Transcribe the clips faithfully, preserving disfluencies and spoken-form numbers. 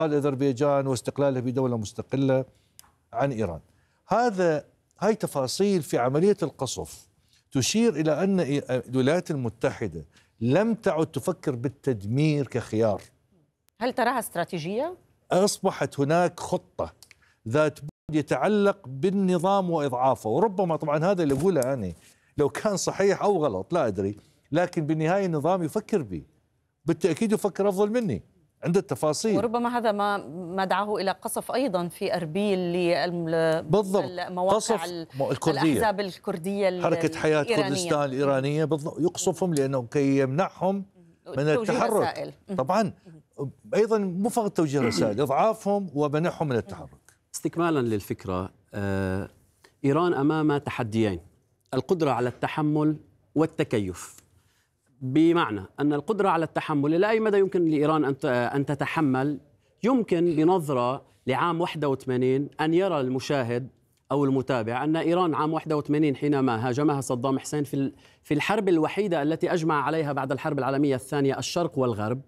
أذربيجان واستقلالها بدولة مستقلة عن إيران. هذا هاي تفاصيل في عملية القصف تشير إلى أن الولايات المتحدة لم تعد تفكر بالتدمير كخيار. هل تراها استراتيجية؟ أصبحت هناك خطة ذات بعد يتعلق بالنظام وإضعافه، وربما طبعا هذا اللي أقوله أنا لو كان صحيح أو غلط لا أدري، لكن بالنهاية النظام يفكر به، بالتأكيد يفكر أفضل مني عند التفاصيل. وربما هذا ما ما دعاه إلى قصف أيضا في أربيل للمواقع الأحزاب الكردية، حركة حياة كردستان الإيرانية بالضبط، يقصفهم لأنه كي يمنعهم من التحرك رسائل. طبعا أيضا مو فقط توجيه رسائل، إضعافهم ومنعهم من التحرك. استكمالا للفكرة، آه إيران أمام تحديين: القدرة على التحمل والتكيف. بمعنى أن القدرة على التحمل إلى أي مدى يمكن لإيران أن تتحمل؟ يمكن بنظرة لعام واحد وثمانين أن يرى المشاهد أو المتابع أن إيران عام واحد وثمانين حينما هاجمها صدام حسين في في الحرب الوحيدة التي أجمع عليها بعد الحرب العالمية الثانية الشرق والغرب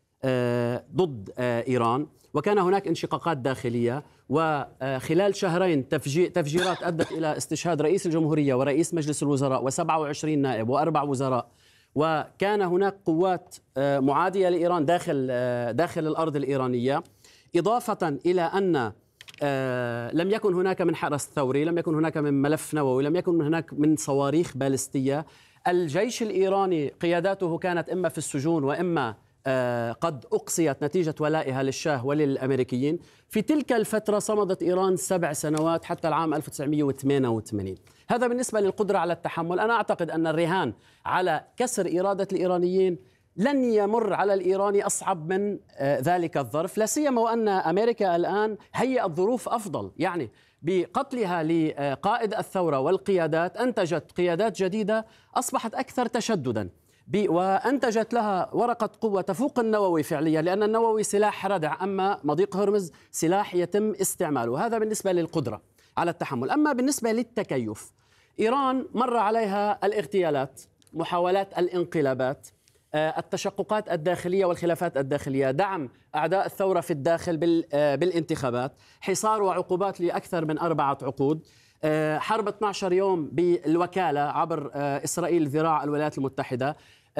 ضد إيران، وكان هناك انشقاقات داخلية، وخلال شهرين تفجيرات أدت إلى استشهاد رئيس الجمهورية ورئيس مجلس الوزراء وسبعة وعشرين نائب وأربع وزراء، وكان هناك قوات معادية لإيران داخل داخل الأرض الإيرانية، إضافة إلى أن لم يكن هناك من حرس ثوري، لم يكن هناك من ملف نووي، لم يكن هناك من صواريخ باليستية. الجيش الإيراني قياداته كانت إما في السجون وإما قد أقصيت نتيجة ولائها للشاه وللأمريكيين. في تلك الفترة صمدت إيران سبع سنوات حتى العام ألف وتسعمئة وثمانية وثمانين. هذا بالنسبة للقدرة على التحمل. أنا أعتقد أن الرهان على كسر إرادة الإيرانيين لن يمر على الإيراني أصعب من ذلك الظرف، لا سيما وأن أمريكا الآن هيئت ظروف أفضل، يعني بقتلها لقائد الثورة والقيادات أنتجت قيادات جديدة أصبحت أكثر تشدداً، وأنتجت لها ورقة قوة تفوق النووي فعليا، لأن النووي سلاح ردع، أما مضيق هرمز سلاح يتم استعماله. هذا بالنسبة للقدرة على التحمل. أما بالنسبة للتكيف، إيران مر عليها الاغتيالات، محاولات الانقلابات، التشققات الداخلية والخلافات الداخلية، دعم أعداء الثورة في الداخل بالانتخابات، حصار وعقوبات لأكثر من أربعة عقود، حرب اثني عشر يوم بالوكالة عبر إسرائيل ذراع الولايات المتحدة،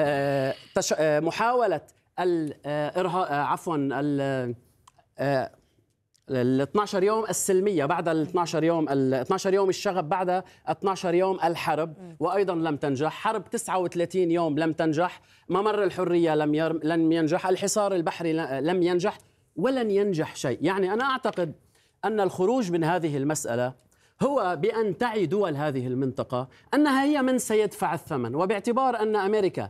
محاولة الإرهاب عفوا ال ال اثني عشر يوم السلمية بعد ال اثني عشر يوم ال اثني عشر يوم الشغب بعد اثني عشر يوم الحرب، وأيضا لم تنجح. حرب تسعة وثلاثين يوم لم تنجح. ممر الحرية لم ير... لم ينجح. الحصار البحري لم ينجح، ولن ينجح شيء. يعني أنا أعتقد أن الخروج من هذه المسألة هو بأن تعي دول هذه المنطقة أنها هي من سيدفع الثمن، وباعتبار أن أمريكا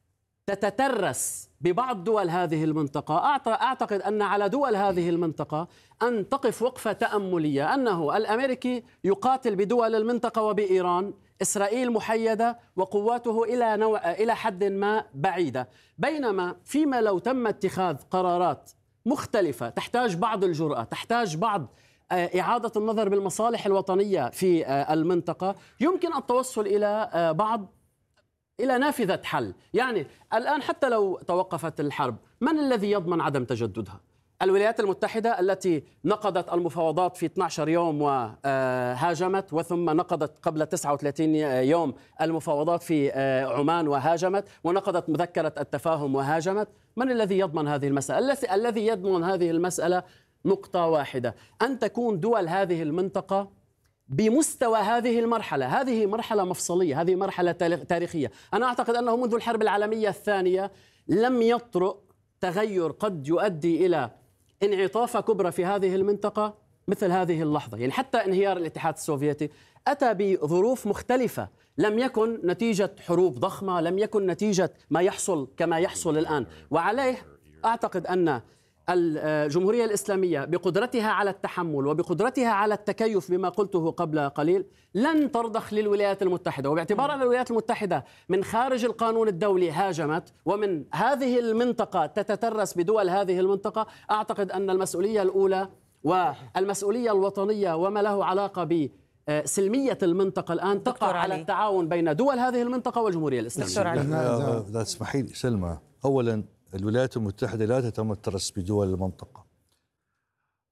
تتترس ببعض دول هذه المنطقة، أعتقد أن على دول هذه المنطقة أن تقف وقفة تأملية، أنه الأمريكي يقاتل بدول المنطقة وبإيران، إسرائيل محيدة وقواته إلى نوع إلى حد ما بعيدة، بينما فيما لو تم اتخاذ قرارات مختلفة تحتاج بعض الجرأة، تحتاج بعض إعادة النظر بالمصالح الوطنية في المنطقة، يمكن التوصل إلى بعض إلى نافذة حل. يعني الآن حتى لو توقفت الحرب، من الذي يضمن عدم تجددها؟ الولايات المتحدة التي نقضت المفاوضات في اثني عشر يوم وهاجمت، وثم نقضت قبل تسعة وثلاثين يوم المفاوضات في عمان وهاجمت، ونقضت مذكرة التفاهم وهاجمت. من الذي يضمن هذه المسألة؟ الذي يضمن هذه المسألة نقطة واحدة: أن تكون دول هذه المنطقة بمستوى هذه المرحلة. هذه مرحلة مفصلية، هذه مرحلة تاريخية. أنا أعتقد أنه منذ الحرب العالمية الثانية لم يطرأ تغير قد يؤدي إلى انعطافة كبرى في هذه المنطقة مثل هذه اللحظة. يعني حتى انهيار الاتحاد السوفيتي أتى بظروف مختلفة، لم يكن نتيجة حروب ضخمة، لم يكن نتيجة ما يحصل كما يحصل الآن. وعليه أعتقد أن الجمهورية الإسلامية بقدرتها على التحمل وبقدرتها على التكيف بما قلته قبل قليل لن ترضخ للولايات المتحدة، وباعتبار أن الولايات المتحدة من خارج القانون الدولي هاجمت، ومن هذه المنطقة تتترس بدول هذه المنطقة، أعتقد أن المسؤولية الأولى والمسؤولية الوطنية وما له علاقة ب سلمية المنطقة الآن تقع على التعاون بين دول هذه المنطقة والجمهورية الإسلامية. لا تسمحي لي سلمى، أولا الولايات المتحدة لا تتمترس بدول المنطقة،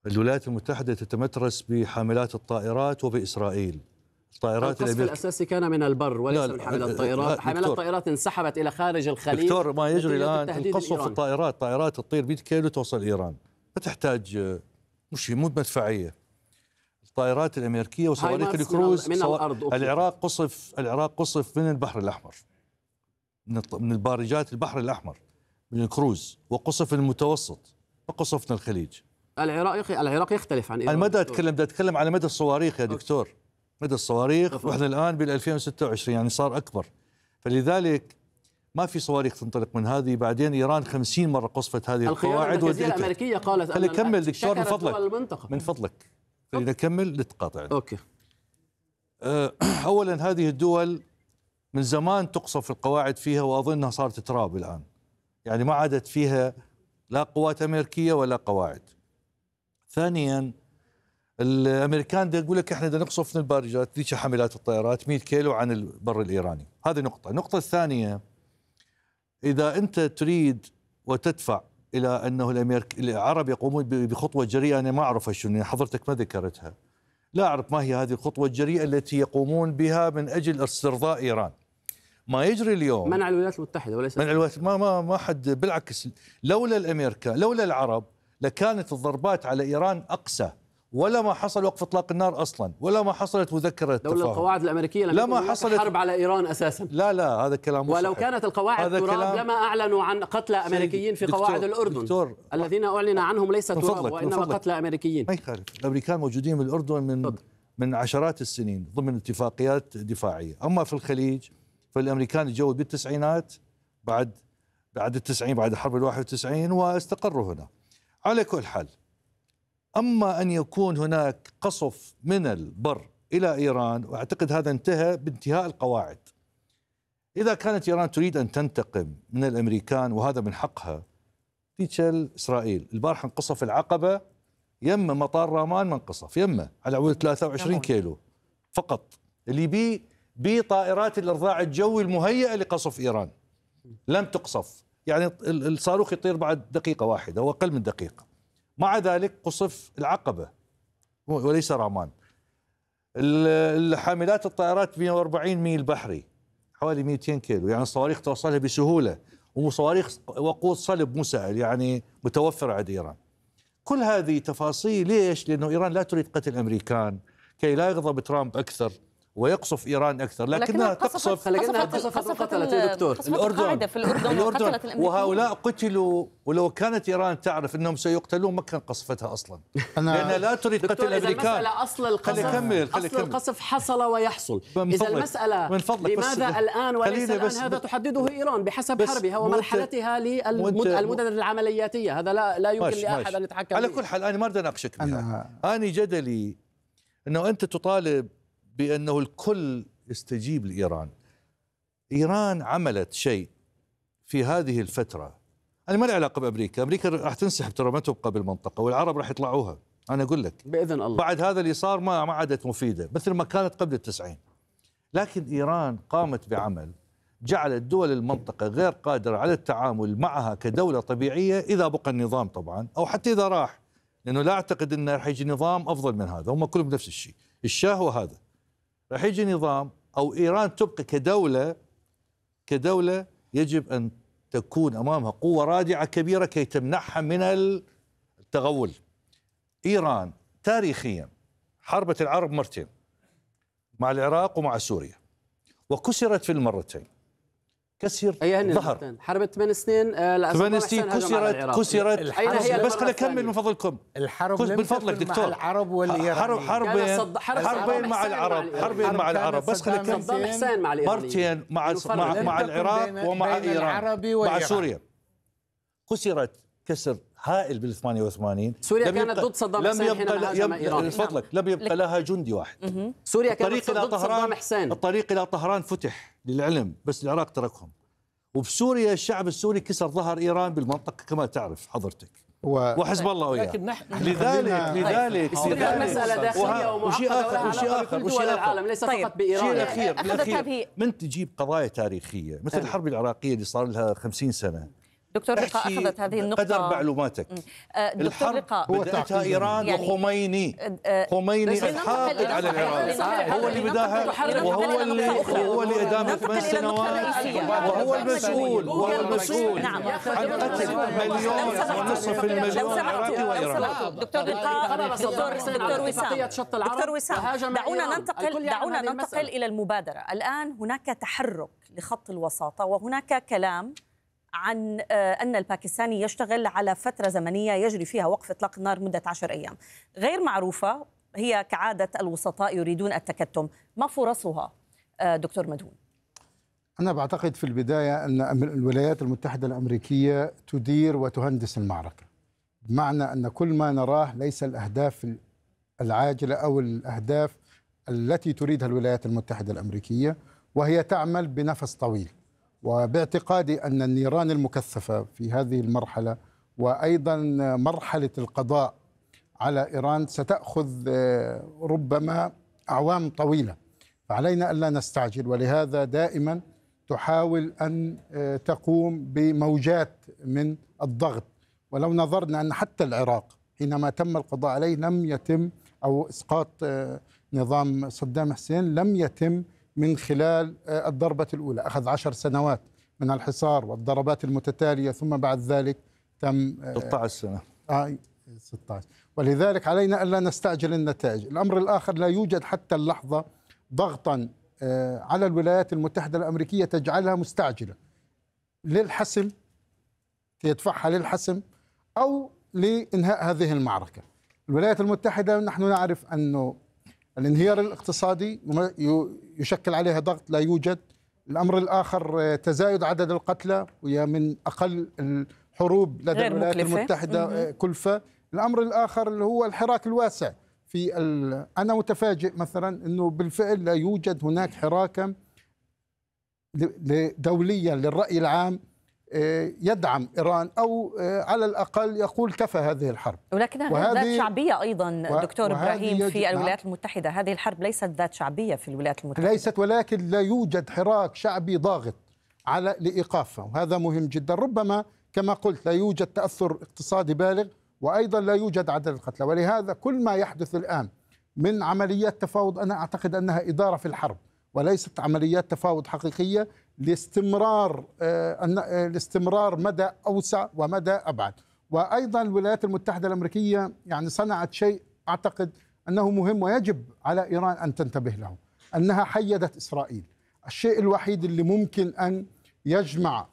الولايات المتحدة تتمترس بحاملات الطائرات وبإسرائيل. الطائرات القصف الأساسي كان من البر وليس من حاملات الطائرات. حاملات الطائرات انسحبت إلى خارج الخليج. دكتور، ما يجري الآن القصف في الطائرات، طائرات تطير مئة كيلو توصل إيران، ما تحتاج، مش مو مدفعية. الطائرات الأمريكية وصواريخ الكروز من صو... الأرض. العراق قصف العراق قصف من البحر الأحمر، من من البارجات البحر الأحمر، من الكروز، وقصف المتوسط، وقصفنا الخليج. العراق العراق يختلف عن إيران. المدى أتكلم بدي أتكلم على مدى الصواريخ يا دكتور، مدى الصواريخ، واحنا الآن بال ألفين وستة وعشرين يعني صار أكبر، فلذلك ما في صواريخ تنطلق من هذه. بعدين إيران خمسين مرة قصفت هذه القواعد. القيادة الأمريكية قالت خلي كمل دكتور من فضلك، من فضلك خلينا نكمل لتقاطع. أوكي. أولا هذه الدول من زمان تقصف القواعد فيها، وأظنها صارت تراب الآن، يعني ما عادت فيها لا قوات أمريكية ولا قواعد. ثانيا الامريكان دا يقول لك احنا بدنا نقصف من البارجات ذيك حاملات الطائرات مئة كيلو عن البر الايراني. هذه نقطه. النقطه الثانيه، اذا انت تريد وتدفع الى انه الامريك العرب يقومون بخطوه جريئه، انا ما اعرف شنو، حضرتك ما ذكرتها، لا اعرف ما هي هذه الخطوه الجريئه التي يقومون بها من اجل استرضاء ايران. ما يجري اليوم منع الولايات المتحده وليس منع الولايات، ما ما ما حد، بالعكس، لولا الامريكا لولا العرب لكانت الضربات على ايران اقسى، ولا ما حصل وقف اطلاق النار اصلا، ولا ما حصلت مذكره تفاهم. لولا القواعد الامريكيه لم لما حصلت حرب على ايران اساسا. لا لا هذا كلام ولو صحيح. كانت القواعد تراب لما اعلنوا عن قتلى امريكيين في قواعد الاردن. دكتور الذين اعلن عنهم ليس تراب وانما قتلى امريكيين. ما يخالف، الامريكان موجودين بالاردن من فضل. من عشرات السنين ضمن اتفاقيات دفاعيه. اما في الخليج فالامريكان جو بالتسعينات بعد بعد التسعين، بعد حرب الواحد وتسعين، واستقروا هنا. على كل حال، أما أن يكون هناك قصف من البر إلى إيران، وأعتقد هذا انتهى بانتهاء القواعد. إذا كانت إيران تريد أن تنتقم من الأمريكان وهذا من حقها، تيجي إسرائيل البارحة انقصف العقبة يم مطار رامان، ما انقصف يمه على عود ثلاثة وعشرين كيلو فقط، اللي بي بي طائرات الإرضاع الجوي المهيئة لقصف إيران لم تقصف، يعني الصاروخ يطير بعد دقيقة واحدة أو أقل من دقيقة. مع ذلك قصف العقبة وليس رامان. الحاملات الطائرات مئة وأربعين ميل بحري، حوالي مئتين كيلو، يعني الصواريخ توصلها بسهولة، وصواريخ وقود صلب مسائل يعني متوفرة عند إيران. كل هذه تفاصيل ليش؟ لأنه إيران لا تريد قتل الأمريكان كي لا يغضب ترامب أكثر ويقصف إيران أكثر، لكنها تقصف. لكنها قصفت وقتلت يا دكتور الأردن في الأردن, الأردن وهؤلاء قتلوا، ولو كانت إيران تعرف أنهم سيقتلون ما كان قصفتها أصلا، لأنها لا تريد قتل الأمريكان. أصل القصف كمل. أصل القصف حصل ويحصل. إذا المسألة من فضلك لماذا الآن وليس الآن، هذا تحدده إيران بحسب حربها ومرحلتها للمدد العملياتية. هذا لا لا يمكن لأحد أن يتحكم. على كل حال أنا ما أريد أناقشك بها. أنا جدلي أنه أنت تطالب بأنه الكل يستجيب لإيران. إيران عملت شيء في هذه الفترة، أنا ما لي علاقة بأمريكا، أمريكا راح تنسحب ترى، ما تبقى بالمنطقة، والعرب راح يطلعوها، أنا أقول لك بإذن الله. بعد هذا اللي صار ما ما عادت مفيدة مثل ما كانت قبل التسعين. لكن إيران قامت بعمل جعل الدول المنطقة غير قادرة على التعامل معها كدولة طبيعية إذا بقى النظام طبعا، أو حتى إذا راح، لأنه لا أعتقد أنه راح يجي نظام أفضل من هذا، هم كلهم نفس الشيء، الشاه وهذا. راح يجي نظام أو إيران تبقى كدولة كدولة يجب أن تكون أمامها قوة رادعة كبيرة كي تمنعها من التغول. إيران تاريخيا حاربت العرب مرتين، مع العراق ومع سوريا، وكسرت في المرتين. كسر ظهر حرب ثمان سنين ثمان سنين كسرت كسرت بس خليني اكمل من فضلكم. الحرب من فضلك دكتور. مع العرب والايرانيين، حرب حربين حربين مع العرب حربين مع العرب بس خليني اكمل. مرتين مع مع, مع العراق ومع ايران مع سوريا. كسرت كسر هائل بال ثمانية وثمانين. سوريا كانت ضد صدام حسين حينما هاجم ايران. من فضلك لم يبقى لها جندي واحد. سوريا كانت ضد صدام حسين. الطريق الى طهران فتح للعلم، بس العراق تركهم. وبسوريا الشعب السوري كسر ظهر ايران بالمنطقه كما تعرف حضرتك، و... وحزب الله وياه. لذلك لذلك سوريا مساله داخليه ومعقده وشيء اخر ودول العالم ليس فقط بايران. الشيء الاخير الاخير من تجيب قضايا تاريخيه مثل الحرب العراقيه اللي صار لها خمسين سنه، دكتور لقاء أخذت هذه النقطة قدر معلوماتك. دكتور لقاء بدأتها إيران يعني وخميني خميني الحاقد على العراق هو اللي بداها، وهو اللي هو اللي أدام ثمان سنوات، وهو المسؤول وهو المسؤول عن قتل مليون ونصف المليون عراقي وإيراني. دكتور لقاء، دكتور وسام، دكتور وسام، دعونا ننتقل دعونا ننتقل إلى المبادرة. الآن هناك تحرك لخط الوساطة، وهناك كلام عن أن الباكستاني يشتغل على فترة زمنية يجري فيها وقف إطلاق النار مدة عشر أيام غير معروفة، هي كعادة الوسطاء يريدون التكتم. ما فرصها دكتور مدهون؟ أنا بعتقد في البداية أن الولايات المتحدة الأمريكية تدير وتهندس المعركة، بمعنى أن كل ما نراه ليس الأهداف العاجلة أو الأهداف التي تريدها الولايات المتحدة الأمريكية، وهي تعمل بنفس طويل. وباعتقادي أن النيران المكثفة في هذه المرحلة وأيضا مرحلة القضاء على إيران ستأخذ ربما أعوام طويلة، فعلينا ألا نستعجل. ولهذا دائما تحاول أن تقوم بموجات من الضغط. ولو نظرنا أن حتى العراق حينما تم القضاء عليه لم يتم، أو إسقاط نظام صدام حسين لم يتم من خلال الضربة الأولى، أخذ عشر سنوات من الحصار والضربات المتتالية، ثم بعد ذلك تم ستة عشر سنة آه ستة عشر. ولذلك علينا ألا نستعجل النتائج. الأمر الآخر، لا يوجد حتى اللحظة ضغطا على الولايات المتحدة الأمريكية تجعلها مستعجلة للحسم، يدفعها للحسم أو لإنهاء هذه المعركة. الولايات المتحدة نحن نعرف أنه الانهيار الاقتصادي يشكل عليها ضغط لا يوجد. الأمر الآخر تزايد عدد القتلى، وهي من أقل الحروب لدى الولايات المتحدة كلفة. الأمر الآخر اللي هو الحراك الواسع في أنا متفاجئ مثلا أنه بالفعل لا يوجد هناك حراكا دوليا للرأي العام يدعم إيران أو على الأقل يقول كفى هذه الحرب. ولكنها ذات شعبية أيضا دكتور إبراهيم في الولايات المتحدة. هذه الحرب ليست ذات شعبية في الولايات المتحدة، ليست، ولكن لا يوجد حراك شعبي ضاغط على لإيقافها، وهذا مهم جدا. ربما كما قلت لا يوجد تأثر اقتصادي بالغ، وأيضا لا يوجد عدد القتلى. ولهذا كل ما يحدث الآن من عمليات تفاوض أنا أعتقد أنها إدارة في الحرب وليست عمليات تفاوض حقيقية لاستمرار لاستمرار مدى أوسع ومدى أبعد. وأيضا الولايات المتحدة الأمريكية يعني صنعت شيء أعتقد أنه مهم ويجب على إيران أن تنتبه له، أنها حيدت إسرائيل. الشيء الوحيد اللي ممكن أن يجمع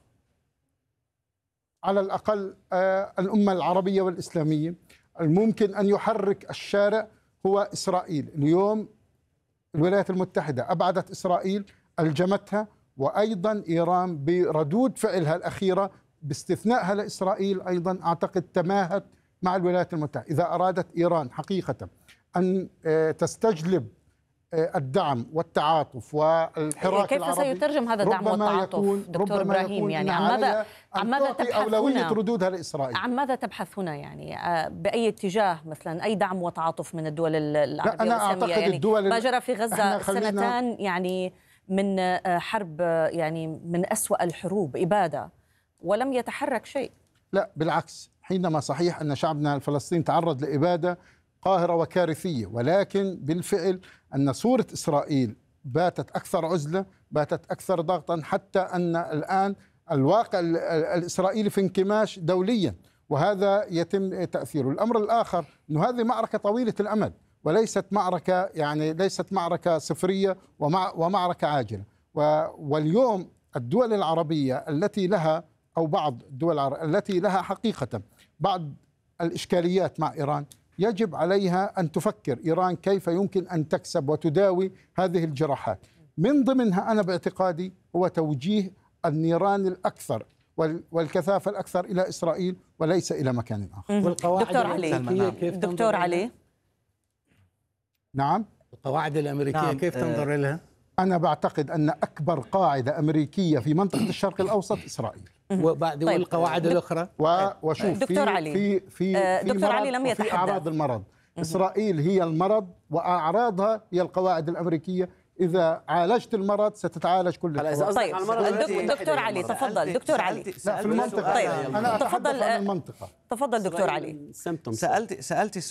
على الأقل الأمة العربية والإسلامية، الممكن أن يحرك الشارع، هو إسرائيل. اليوم الولايات المتحدة أبعدت إسرائيل، ألجمتها، وأيضا إيران بردود فعلها الأخيرة باستثنائها لإسرائيل أيضا أعتقد تماهت مع الولايات المتحدة. إذا أرادت إيران حقيقة أن تستجلب الدعم والتعاطف والحراك كيف العربي، كيف سيترجم هذا الدعم والتعاطف دكتور إبراهيم؟ يعني عن ماذا عن ماذا تبحث أولوية هنا؟ ردودها لإسرائيل. عن ماذا تبحث هنا؟ يعني بأي اتجاه مثلا، أي دعم وتعاطف من الدول العربية والإسلامية؟ يعني الدول ما جرى في غزة سنتان يعني من حرب، يعني من أسوأ الحروب، إبادة، ولم يتحرك شيء. لا بالعكس، حينما صحيح أن شعبنا الفلسطيني تعرض لإبادة قاهرة وكارثية، ولكن بالفعل أن صورة إسرائيل باتت أكثر عزلة، باتت أكثر ضغطا، حتى أن الآن الواقع الإسرائيلي في انكماش دوليا، وهذا يتم تأثيره. الأمر الآخر أنه هذه معركة طويلة الأمد، وليست معركة يعني ليست معركة صفرية ومع ومعركة عاجلة. واليوم الدول العربية التي لها أو بعض الدول العربية التي لها حقيقة بعض الإشكاليات مع إيران، يجب عليها أن تفكر إيران كيف يمكن أن تكسب وتداوي هذه الجراحات. من ضمنها أنا باعتقادي هو توجيه النيران الأكثر والكثافة الأكثر إلى إسرائيل وليس إلى مكان آخر. والقواعد دكتور علي كيف دكتور علي نعم القواعد الأمريكية نعم. كيف تنظر لها؟ أنا بعتقد أن أكبر قاعدة أمريكية في منطقة الشرق الأوسط إسرائيل، وبعد طيب. والقواعد الأخرى وشوف دكتور في علي في في, في دكتور علي لم يتحدث في أعراض المرض. إسرائيل هي المرض وأعراضها هي القواعد الأمريكية إذا عالجت المرض ستتعالج كل الحوادث. طيب دكتور علي تفضل. دكتور علي لا في المنطقة. طيب. أنا أتحدث عن المنطقة. تفضل دكتور علي. سألت سألت